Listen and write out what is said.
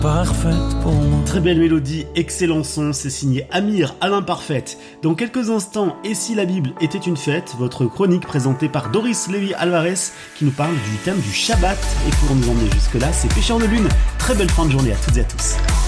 parfaite pour moi. Très belle mélodie, excellent son, c'est signé Amir à l'imparfaite. Dans quelques instants, et si la Bible était une fête, votre chronique présentée par Doris Lévy Alvarez qui nous parle du thème du Shabbat. Et pour nous emmener jusque là, c'est Pêcheurs de Lune. Très belle fin de journée à toutes et à tous.